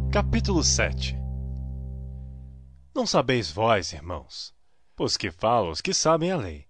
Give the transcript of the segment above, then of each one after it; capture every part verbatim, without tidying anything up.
Capítulo sete. Não sabeis vós, irmãos, pois que falo os que sabem a lei,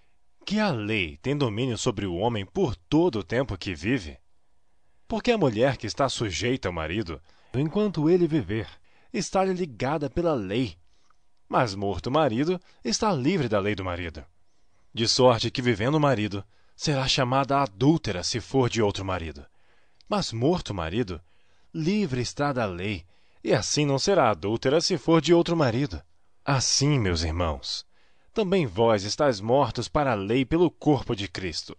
que a lei tem domínio sobre o homem por todo o tempo que vive? Porque a mulher que está sujeita ao marido, enquanto ele viver, está-lhe ligada pela lei, mas morto o marido, está livre da lei do marido. De sorte que, vivendo o marido, será chamada adúltera se for de outro marido. Mas morto o marido, livre está da lei, e assim não será adúltera se for de outro marido. Assim, meus irmãos, também vós estáis mortos para a lei pelo corpo de Cristo,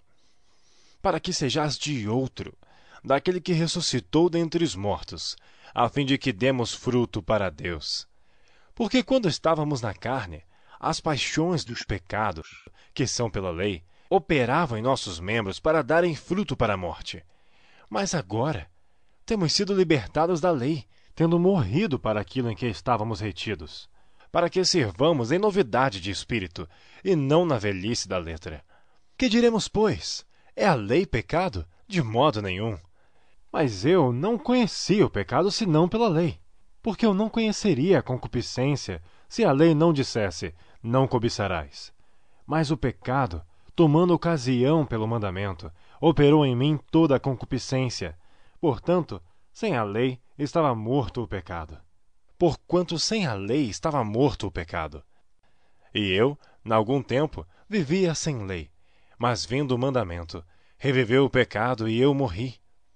para que sejais de outro, daquele que ressuscitou dentre os mortos, a fim de que demos fruto para Deus. Porque quando estávamos na carne, as paixões dos pecados, que são pela lei, operavam em nossos membros para darem fruto para a morte. Mas agora temos sido libertados da lei, tendo morrido para aquilo em que estávamos retidos, para que sirvamos em novidade de espírito, e não na velhice da letra. Que diremos, pois? É a lei pecado? De modo nenhum. Mas eu não conhecia o pecado senão pela lei, porque eu não conheceria a concupiscência se a lei não dissesse, não cobiçarás. Mas o pecado, tomando ocasião pelo mandamento, operou em mim toda a concupiscência. Portanto, sem a lei estava morto o pecado. Porquanto sem a lei estava morto o pecado. E eu, em algum tempo, vivia sem lei, mas vindo o mandamento, reviveu o pecado e eu morri.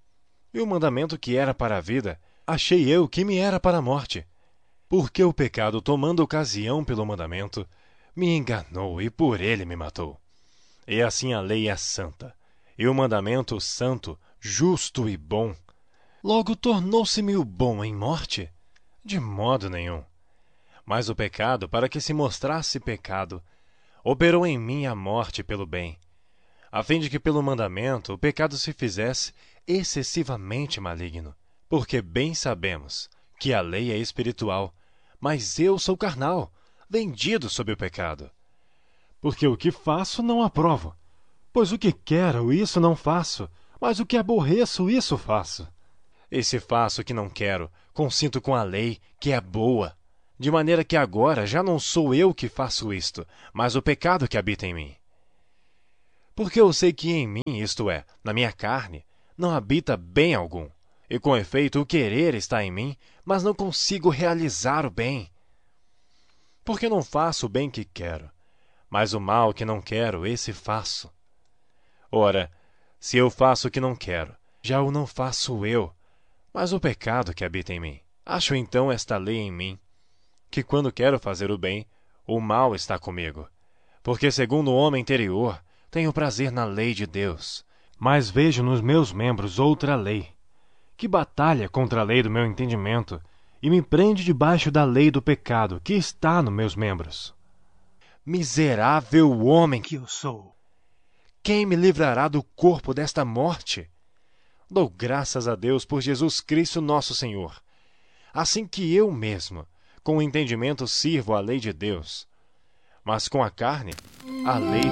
E o mandamento que era para a vida, achei eu que me era para a morte. Porque o pecado, tomando ocasião pelo mandamento, me enganou e por ele me matou. E assim a lei é santa, e o mandamento santo, justo e bom. Logo tornou-se-me o bom em morte? De modo nenhum. Mas o pecado, para que se mostrasse pecado, operou em mim a morte pelo bem, a fim de que pelo mandamento o pecado se fizesse excessivamente maligno. Porque bem sabemos que a lei é espiritual, mas eu sou carnal, vendido sob o pecado. Porque o que faço não aprovo, pois o que quero, isso não faço, mas o que aborreço, isso faço. E se faço o que não quero, consinto com a lei, que é boa, de maneira que agora já não sou eu que faço isto, mas o pecado que habita em mim. Porque eu sei que em mim, isto é, na minha carne, não habita bem algum, e com efeito o querer está em mim, mas não consigo realizar o bem. Porque não faço o bem que quero, mas o mal que não quero, esse faço. Ora, se eu faço o que não quero, já o não faço eu, mas o pecado que habita em mim. Acho então esta lei em mim, que quando quero fazer o bem, o mal está comigo. Porque segundo o homem interior, tenho prazer na lei de Deus. Mas vejo nos meus membros outra lei, que batalha contra a lei do meu entendimento, e me prende debaixo da lei do pecado, que está nos meus membros. Miserável homem que eu sou! Quem me livrará do corpo desta morte? Dou graças a Deus por Jesus Cristo nosso Senhor. Assim que eu mesmo, com o entendimento, sirvo a lei de Deus, mas com a carne, a lei